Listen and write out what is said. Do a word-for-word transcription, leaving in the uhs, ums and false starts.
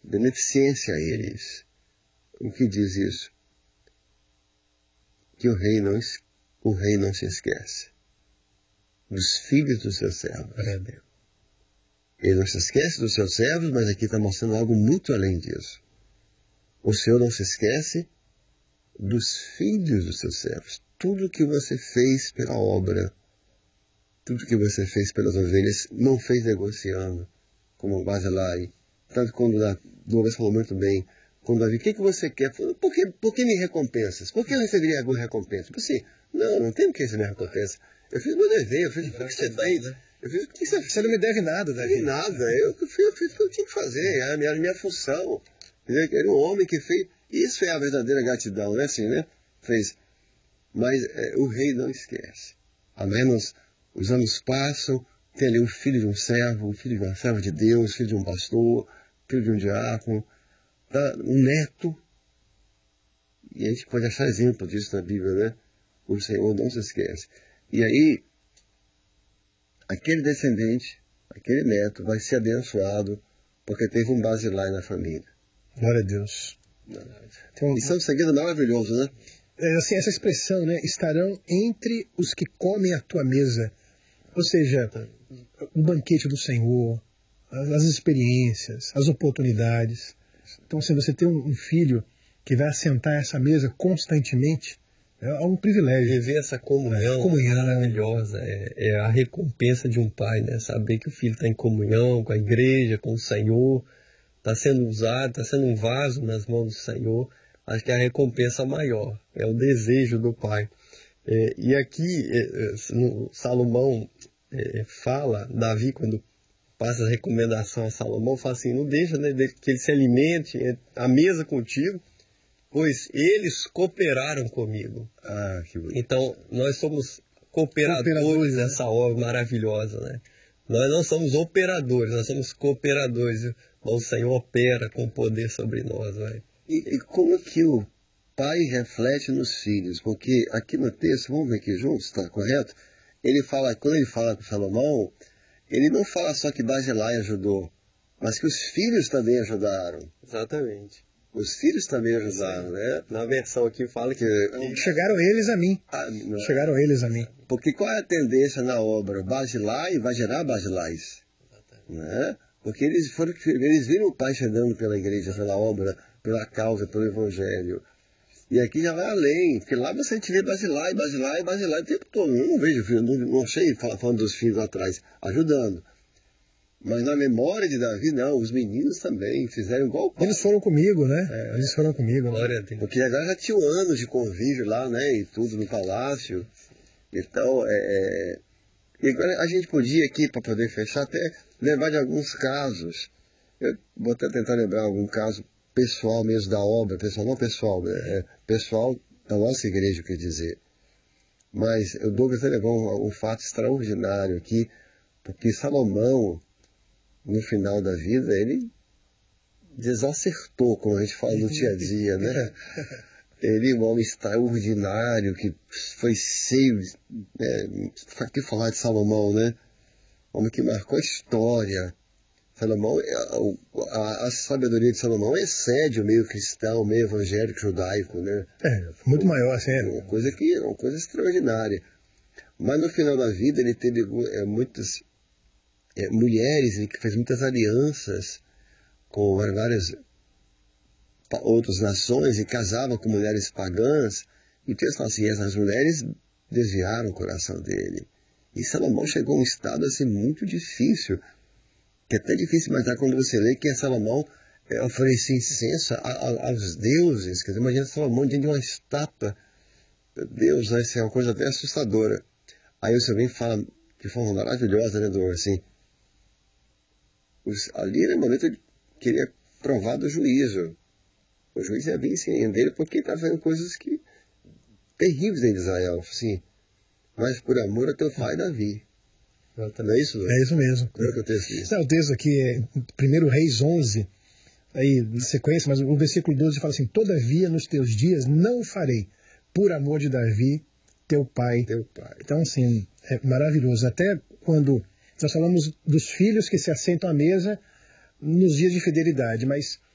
beneficência a eles. O que diz isso? Que o rei não, o rei não se esquece dos filhos dos seus servos. Ele não se esquece dos seus servos, mas aqui está mostrando algo muito além disso. O Senhor não se esquece dos filhos dos seus servos. Tudo que você fez pela obra, tudo que você fez pelas ovelhas, não fez negociando, como Barzilai. Tanto quando Davi falou muito bem, quando Davi, o que, que você quer? Por que, por que me recompensas? Por que eu receberia alguma recompensa? Tipo assim, não, não tem o que receber recompensa. Eu fiz meu dever, eu fiz o que você fez. Eu fiz o que você fez. Você não me deve nada, Davi. Não nada, eu fiz, eu fiz o que eu tinha que fazer, era a minha, a minha função. Era um homem que fez, isso é a verdadeira gratidão, né, assim, né? Fez. Mas é, o rei não esquece. A menos os anos passam, tem ali um filho de um servo, um filho de uma serva de Deus, filho de um pastor, filho de um diácono, tá? Um neto. E a gente pode achar exemplo disso na Bíblia, né? O Senhor não se esquece. E aí, aquele descendente, aquele neto, vai ser abençoado porque teve um Barzilai na família. Glória a Deus. Então, isso é um segredo maravilhoso, né? É, assim, essa expressão, né? Estarão entre os que comem a tua mesa. Ou seja, o banquete do Senhor, as, as experiências, as oportunidades. Então, se você tem um, um filho que vai assentar essa mesa constantemente, é um privilégio. Viver essa comunhão, comunhão maravilhosa, é, é a recompensa de um pai, né? Saber que o filho está em comunhão com a igreja, com o Senhor, está sendo usado, está sendo um vaso nas mãos do Senhor. Acho que é a recompensa maior, é o desejo do pai. É, e aqui, é, no, Salomão é, fala, Davi, quando passa a recomendação a Salomão, fala assim, não deixa, né, que ele se alimente à mesa contigo, pois eles cooperaram comigo. Ah, que bonito. Então, nós somos cooperadores, cooperadores dessa né? obra maravilhosa, né? Nós não somos operadores, nós somos cooperadores. O Senhor opera com poder sobre nós, vai. E, e como que o pai reflete nos filhos? Porque aqui no texto, vamos ver aqui juntos, está correto? Ele fala, quando ele fala com Salomão, ele não fala só que Barzilai ajudou, mas que os filhos também ajudaram. Exatamente. Os filhos também ajudaram, né? Na versão aqui fala que... que chegaram eles a mim. Ah, chegaram eles a mim. Porque qual é a tendência na obra? Barzilai vai gerar Barzilais. Né? Porque eles foram, eles viram o pai chegando pela igreja, pela obra, pela causa, pelo evangelho. E aqui já vai além, porque lá você vê Barzilai, Barzilai, Barzilai o tempo todo. Eu não vejo filho, não, não achei falando dos filhos lá atrás, ajudando. Mas na memória de Davi, não, os meninos também fizeram igual o pai. Eles foram comigo, né? É, Eles foram comigo. Glória a Deus. Porque agora já tinham anos de convívio lá, né? E tudo no palácio. Então, é, é... E agora a gente podia aqui, para poder fechar, até lembrar de alguns casos. Eu vou até tentar lembrar algum caso pessoal mesmo da obra, pessoal, não pessoal, é, pessoal da nossa igreja, quer dizer. Mas o Douglas levou um, um fato extraordinário aqui, porque Salomão, no final da vida, ele desacertou, como a gente fala no dia a dia, né? Ele, um homem extraordinário, que foi cheio, né? Para que falar de Salomão, né? Um homem que marcou a história. Salomão, a, a, a sabedoria de Salomão excede o meio cristão, o meio evangélico, judaico, né? É, muito maior, sério. Uma coisa que, uma coisa extraordinária. Mas no final da vida ele teve é, muitas é, mulheres, ele fez muitas alianças com várias outras nações e casava com mulheres pagãs. E o texto fala assim, essas mulheres desviaram o coração dele. E Salomão chegou a um estado assim muito difícil, que é até difícil imaginar quando você lê que Salomão é, oferecia incenso a, a, aos deuses. Quer dizer, imagina Salomão diante de uma estátua. Meu Deus, né? Isso é uma coisa até assustadora. Aí o Senhor vem e fala de forma maravilhosa, né, Dor? Assim, os, ali no momento ele queria provar do juízo. O juiz ia vir em cima dele porque ele estava fazendo coisas que terríveis em Israel. Assim, mas por amor a teu pai Davi. Não é isso, Dor? É isso mesmo. Não é que o texto diz. Não, o texto aqui é primeiro Reis onze, aí na sequência, mas o versículo doze fala assim, todavia nos teus dias não o farei, por amor de Davi, teu pai. Teu pai. Então, assim, é maravilhoso. Até quando nós falamos dos filhos que se assentam à mesa nos dias de fidelidade, mas